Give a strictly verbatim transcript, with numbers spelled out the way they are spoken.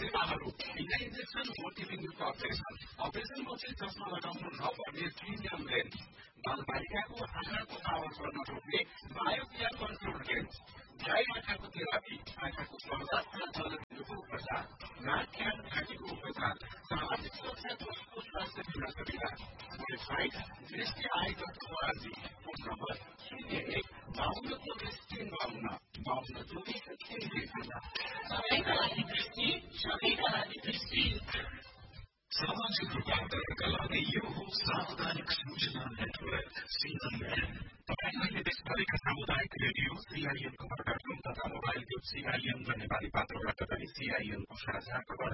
सेवाहरू बिना injection मोटिभिङको operation अपरेसनपछि चस्मा लगाउनु नपर्ने प्रिमियम रेन्ज बालबालिकाको आँखाको पावर गर्न रोक्ने बायोपियर कन्ट्रोल रेन्ज ड्राई आँखाको थेरापी आँखाको पर्दा र जलबिन्दुको उपचार नाक कान घाँटीको उपचार सामाजिक सुरक्षा कोषको स्वास्थ्य बिमा सुविधा वेबसाइट दृष्टि I dot ORG phone number शून्य एक बाहन्न चौबिस तीन बाहन्न बाहन्न चौबिस तीन त्रिपन्न सबैका लागि दृष्टि सबैका लागि दृष्टि सामाजिक रूपान्तरणका लागि यो हो सामुदायिक सूचना नेटवर्क सीएनएन